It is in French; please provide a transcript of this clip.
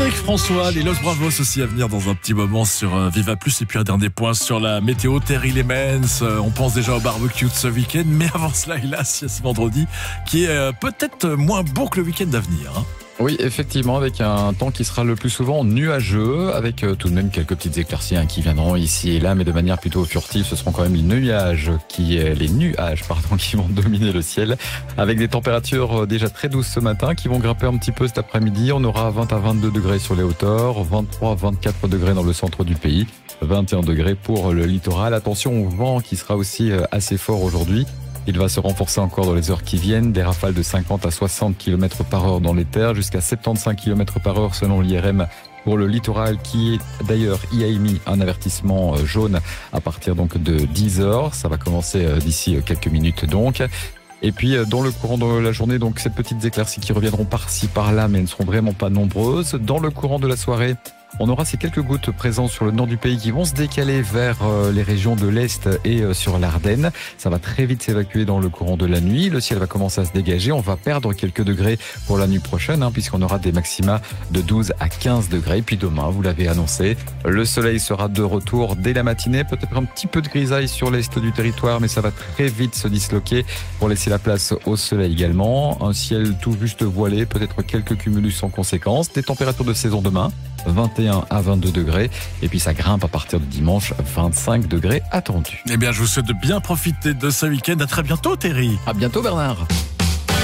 avec François, les Los Bravos aussi à venir dans un petit moment sur Viva Plus. Et puis un dernier point sur la météo, Terry Lemens. On pense déjà au barbecue de ce week-end, mais avant cela, hélas, il y a ce vendredi qui est peut-être moins beau que le week-end à venir. Oui, effectivement, avec un temps qui sera le plus souvent nuageux, avec tout de même quelques petites éclaircies qui viendront ici et là, mais de manière plutôt furtive. Ce seront quand même les nuages qui vont dominer le ciel, avec des températures déjà très douces ce matin, qui vont grimper un petit peu cet après-midi. On aura 20 à 22 degrés sur les hauteurs, 23 à 24 degrés dans le centre du pays, 21 degrés pour le littoral. Attention au vent qui sera aussi assez fort aujourd'hui. Il va se renforcer encore dans les heures qui viennent, des rafales de 50 à 60 km par heure dans les terres, jusqu'à 75 km par heure selon l'IRM pour le littoral, qui d'ailleurs y a émis un avertissement jaune à partir donc de 10 heures. Ça va commencer d'ici quelques minutes donc. Et puis dans le courant de la journée, donc ces petites éclaircies qui reviendront par-ci par-là, mais elles ne seront vraiment pas nombreuses. Dans le courant de la soirée, on aura ces quelques gouttes présentes sur le nord du pays qui vont se décaler vers les régions de l'Est et sur l'Ardenne. Ça va très vite s'évacuer dans le courant de la nuit. Le ciel va commencer à se dégager. On va perdre quelques degrés pour la nuit prochaine, puisqu'on aura des maxima de 12 à 15 degrés. Puis demain, vous l'avez annoncé, le soleil sera de retour dès la matinée. Peut-être un petit peu de grisaille sur l'Est du territoire, mais ça va très vite se disloquer pour laisser la place au soleil également. Un ciel tout juste voilé, peut-être quelques cumulus en conséquence. Des températures de saison demain, 21 à 22 degrés. Et puis ça grimpe à partir de dimanche, 25 degrés attendus. Eh bien, je vous souhaite de bien profiter de ce week-end. À très bientôt, Terry. À bientôt, Bernard.